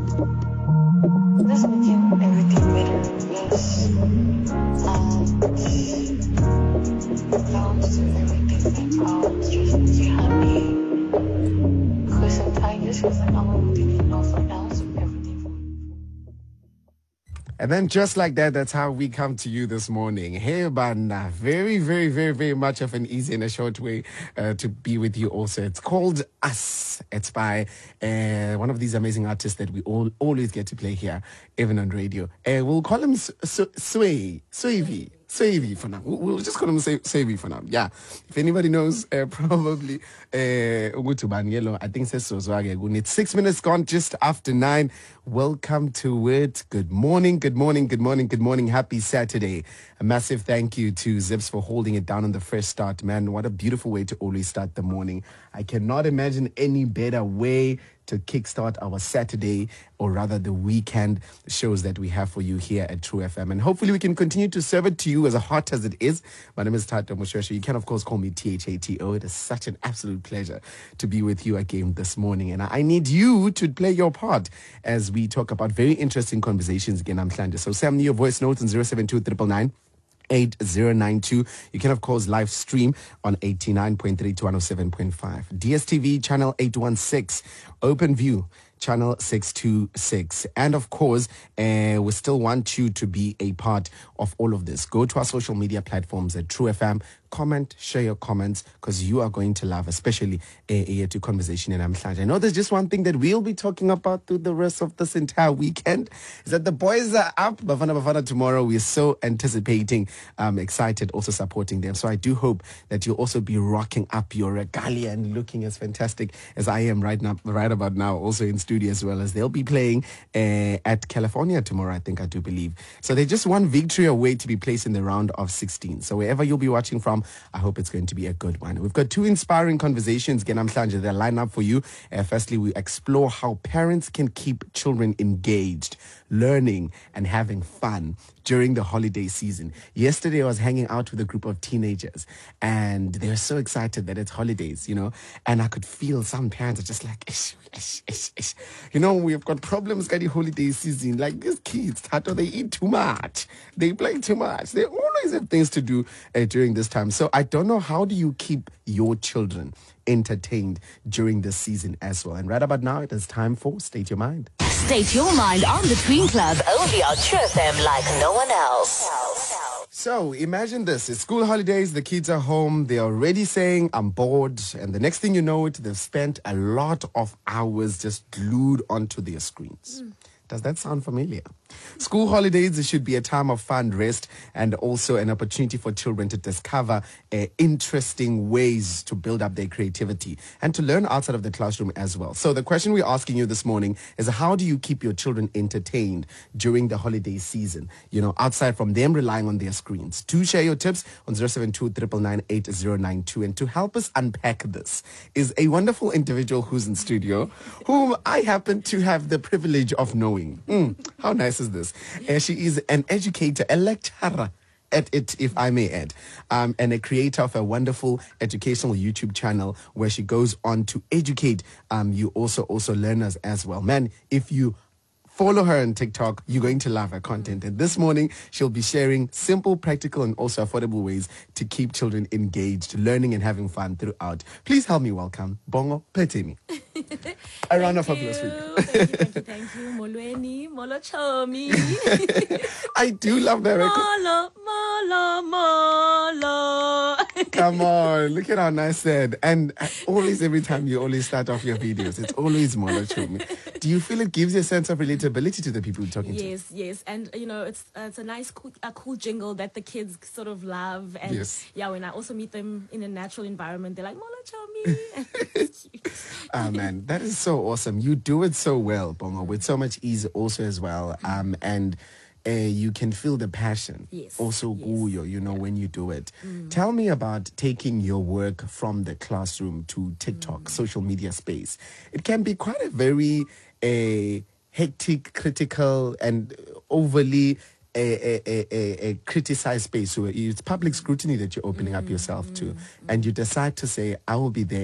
Just making everything better. Yes. Balance to everything that just makes you happy. Because sometimes just feels like I'm looking for nothing else of everything. And then just like that, that's how we come to you this morning. Hey, Bana. Very, very, very, very much of an easy and a short way to be with you also. It's called Us. It's by one of these amazing artists that we always get to play here, even on radio. We'll call him Swavy for now. We'll just call him Swavy for now. Yeah. If anybody knows, probably Ugutu Banyelo, I think says Sozwage. It's 6 minutes gone just after 9. Welcome to it. Good morning, good morning, good morning, good morning. Happy Saturday. A massive thank you to Zips for holding it down on the first start. Man, what a beautiful way to always start the morning. I cannot imagine any better way to kickstart our Saturday, or rather the weekend shows that we have for you here at True FM. And hopefully we can continue to serve it to you as hot as it is. My name is Tato Mushosho. You can, of course, call me THATO. It is such an absolute pleasure to be with you again this morning. And I need you to play your part as we talk about very interesting conversations again. I'm Shlanda. So send me your voice notes on 072 999 8092. You can, of course, live stream on 89.3 to 107.5. DSTV channel 816. OpenView channel 626. And of course, we still want you to be a part of all of this. Go to our social media platforms at True FM. Comment, share your comments, because you are going to love, especially to conversation in Amhlanje. I know there's just one thing that we'll be talking about through the rest of this entire weekend, is that the boys are up. Bafana tomorrow. We're so anticipating, excited, also supporting them. So I do hope that you'll also be rocking up your regalia and looking as fantastic as I am right about now, also in studio as well, as they'll be playing at California tomorrow, I do believe. So they're just one victory away to be placed in the round of 16. So wherever you'll be watching from, I hope it's going to be a good one. We've got two inspiring conversations, Genamhlanje, they'll line up for you. Firstly, we explore how parents can keep children engaged, learning, and having fun during the holiday season. Yesterday, I was hanging out with a group of teenagers, and they were so excited that it's holidays, and I could feel some parents are just like, ish. We've got problems getting holiday season. Like these kids, Tato, they eat too much. They play too much. They always have things to do during this time. So I don't know, how do you keep your children entertained during this season as well? And right about now, it is time for State Your Mind. State your mind on the Tween Club, only on True FM like no one else. So imagine this, it's school holidays, the kids are home, they're already saying, I'm bored, and the next thing you know they've spent a lot of hours just glued onto their screens. Does that sound familiar? School holidays should be a time of fun, rest, and also an opportunity for children to discover interesting ways to build up their creativity and to learn outside of the classroom as well. So the question we're asking you this morning is, how do you keep your children entertained during the holiday season, outside from them relying on their screens? Do share your tips on 072 999 8092. And to help us unpack this is a wonderful individual who's in studio, whom I happen to have the privilege of knowing. How nice is this? She is an educator, a lecturer at it, if I may add, and a creator of a wonderful educational YouTube channel where she goes on to educate you also learners as well. Man, if you follow her on TikTok, you're going to love her content. And this morning, she'll be sharing simple, practical, and also affordable ways to keep children engaged, learning and having fun throughout. Please help me welcome Bongo Pletemi. A round of applause for you. Thank you. Molweni, Molo Chomi. I do love that record. Molo. Come on, look at how nice that. And every time you always start off your videos, it's always Molo Chomi. Do you feel it gives you a sense of relatability to the people you're talking to? Yes. And, it's a nice, cool jingle that the kids sort of love. And yes. Yeah, when I also meet them in a natural environment, they're like, Molo Chomi. Oh, man, that is so awesome. You do it so well, Bongo, with so much ease also as well. And you can feel the passion. Yes. Also, when you do it. Tell me about taking your work from the classroom to TikTok, social media space. It can be quite a very hectic, critical, and overly a criticized space. So it's public scrutiny that you're opening up yourself to. And you decide to say, I will be there.